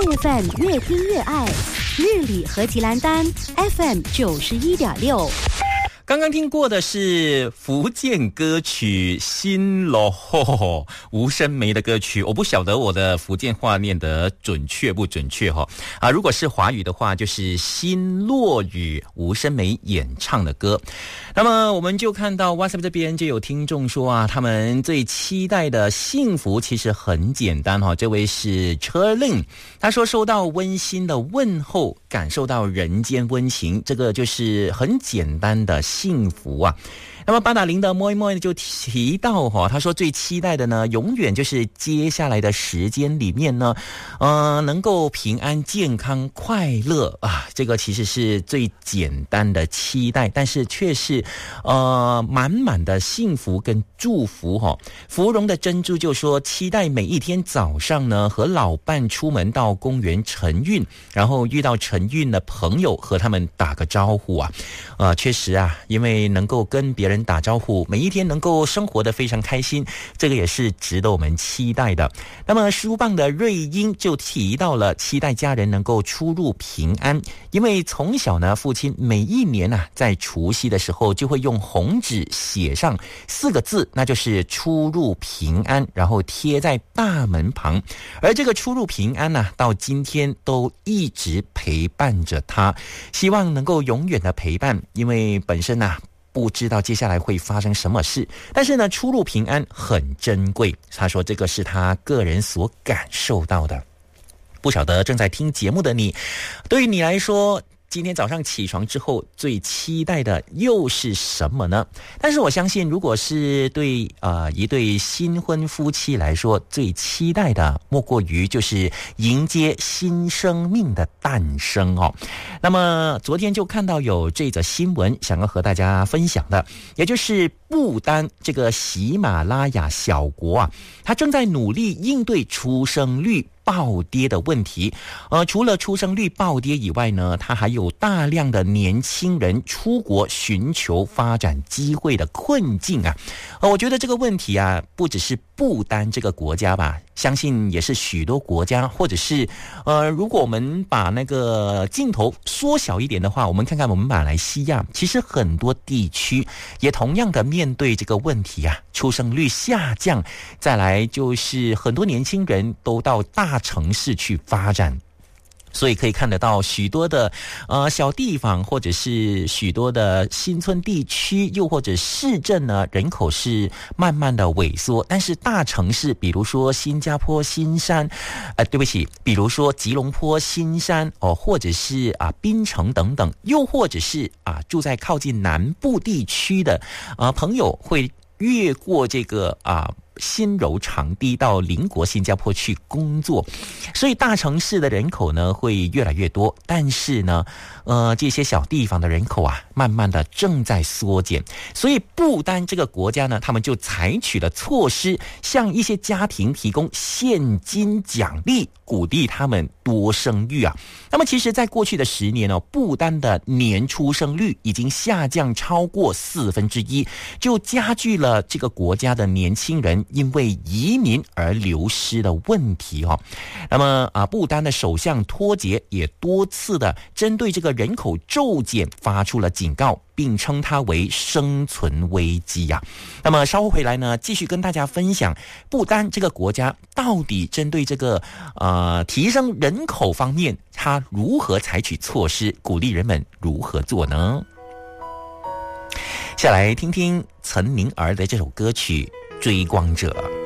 FM 越听越爱，日理和吉兰丹 FM 91.6。 刚刚听过的是福建歌曲《新罗后》，吴声梅的歌曲。我不晓得我的福建话念得准确不准确如果是华语的话，就是新落雨，吴声梅演唱的歌。那么我们就看到 WhatsApp 这边就有听众说他们最期待的幸福其实很简单这位是车令，他说收到温馨的问候，感受到人间温情，这个就是很简单的幸福啊。那么八达林的摸一摸就提到他说最期待的呢，永远就是接下来的时间里面呢，能够平安健康快乐这个其实是最简单的期待，但是却是满满的幸福跟祝福芙蓉的珍珠就说期待每一天早上呢，和老伴出门到公园晨运，然后遇到晨运的朋友，和他们打个招呼确实因为能够跟别人打招呼，每一天能够生活得非常开心，这个也是值得我们期待的。那么书棒的瑞英就提到了期待家人能够出入平安，因为从小呢，父亲每一年在除夕的时候就会用红纸写上4个字，那就是出入平安，然后贴在大门旁，而这个出入平安到今天都一直陪伴着他，希望能够永远的陪伴，因为本身不知道接下来会发生什么事，但是呢，出入平安很珍贵。他说这个是他个人所感受到的。不晓得正在听节目的你，对于你来说，今天早上起床之后最期待的又是什么呢？但是我相信如果是对一对新婚夫妻来说，最期待的莫过于就是迎接新生命的诞生那么昨天就看到有这则新闻想要和大家分享的，也就是不丹这个喜马拉雅小国它正在努力应对出生率暴跌的问题。除了出生率暴跌以外呢，它还有大量的年轻人出国寻求发展机会的困境我觉得这个问题不只是不丹这个国家吧，相信也是许多国家，或者是如果我们把那个镜头缩小一点的话，我们看看我们马来西亚，其实很多地区也同样的面对这个问题出生率下降，再来就是很多年轻人都到大城市去发展。所以可以看得到许多的小地方，或者是许多的新村地区，又或者市镇呢，人口是慢慢的萎缩，但是大城市比如说新加坡新山比如说吉隆坡新山或者是槟城等等，又或者是住在靠近南部地区的朋友会越过这个新柔长堤到邻国新加坡去工作，所以大城市的人口呢会越来越多，但是呢这些小地方的人口慢慢的正在缩减。所以不丹这个国家呢，他们就采取了措施，向一些家庭提供现金奖励，鼓励他们多生育那么其实在过去的10年不丹的年出生率已经下降超过1/4，就加剧了这个国家的年轻人因为移民而流失的问题那么不丹的首相托杰也多次的针对这个人口骤减发出了警告，并称它为生存危机那么稍后回来呢，继续跟大家分享不丹这个国家到底针对这个提升人口方面，它如何采取措施，鼓励人们如何做呢？下来听听岑宁儿的这首歌曲《追光者》。